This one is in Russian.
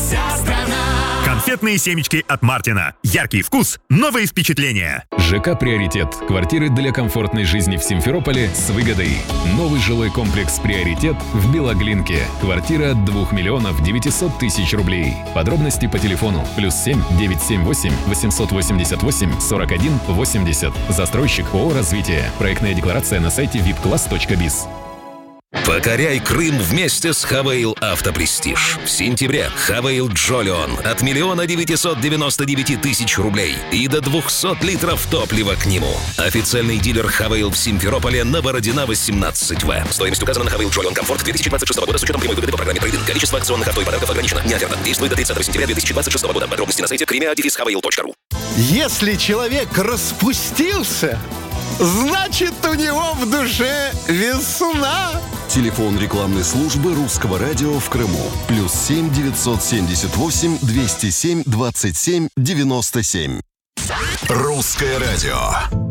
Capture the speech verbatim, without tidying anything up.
вся страна. Конфетные семечки от Мартина. Яркий вкус, новые впечатления. ЖК «Приоритет». Квартиры для комфортной жизни в Симферополе с выгодой. Новый жилой комплекс «Приоритет» в Белоглинке. Квартира от двух миллионов девятисот тысяч рублей. Подробности по телефону плюс семь девятьсот семьдесят восемь восемьсот восемьдесят восемь сорок один восемьдесят. Застройщик ООО «Развитие». Проектная декларация на сайте вип класс точка биз. Покоряй Крым вместе с Хавейл Автопрестиж. В сентябре Хавейл Джолион от миллиона девятисот девяноста девяти тысяч рублей и до двухсот литров топлива к нему. Официальный дилер Хавейл в Симферополе на Бородина восемнадцать В. Стоимость указана на Хавейл Джолион Комфорт две тысячи двадцать шестого года с учетом прямой выгоды по программе трейд-ин. Количество акционных авто и подарков ограничено. Не оферта. Действует до тридцатого сентября две тысячи двадцать шестого года. Подробности на сайте кремиа дефис хавейл точка ру. Если человек распустился, значит, у него в душе весна. Телефон рекламной службы Русского радио в Крыму. Плюс семь девятьсот семьдесят восемь двести семь двадцать семь девяносто семь. Русское радио.